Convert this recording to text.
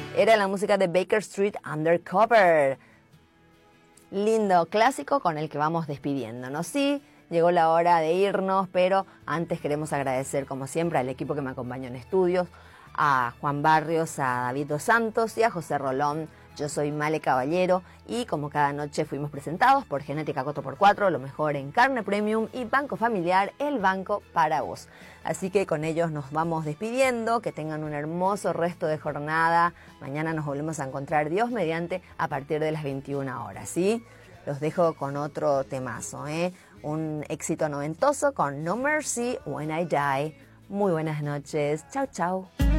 Era la música de Baker Street Undercover. Lindo clásico con el que vamos despidiéndonos. Sí, llegó la hora de irnos, pero antes queremos agradecer, como siempre, al equipo que me acompañó en estudios, a Juan Barrios, a David Dos Santos y a José Rolón. Yo soy Male Caballero y como cada noche fuimos presentados por Genética 4x4, lo mejor en carne premium, y Banco Familiar, el banco para vos. Así que con ellos nos vamos despidiendo, que tengan un hermoso resto de jornada. Mañana nos volvemos a encontrar, Dios mediante, a partir de las 21 horas, ¿sí? Los dejo con otro temazo, un éxito noventoso con No Mercy, When I Die. Muy buenas noches, chau chau.